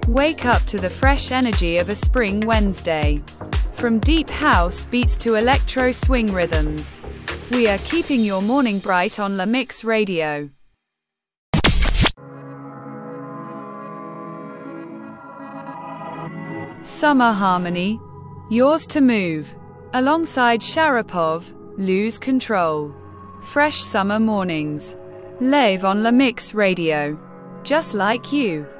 Wake up to the fresh energy of a spring Wednesday. From deep house beats to electro swing rhythms, we are keeping your morning bright on La Mix Radio. Summer Harmony, Yours to Move, alongside Sharapov, Lose Control. Fresh summer mornings, live on La Mix Radio, just like you.